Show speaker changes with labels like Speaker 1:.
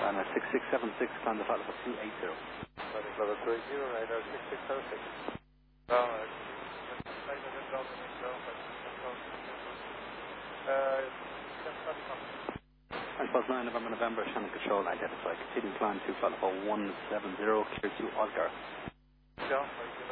Speaker 1: Runner 6676, climb the flight level 280.
Speaker 2: Flight level 280, radar 6676.
Speaker 1: Plus 9 November, Shannon Control, identify. Continuing climb to flight level 170, clear to Oscar.
Speaker 2: Yeah,